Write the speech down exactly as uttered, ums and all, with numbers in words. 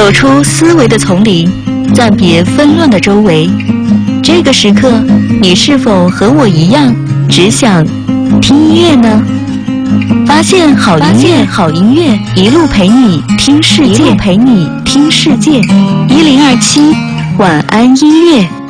走出思维的丛林，暂别纷乱的周围。这个时刻，你是否和我一样，只想听音乐呢？发现好音乐，好音乐，一路陪你听世界，一路陪你听世界。一零二七晚安音乐。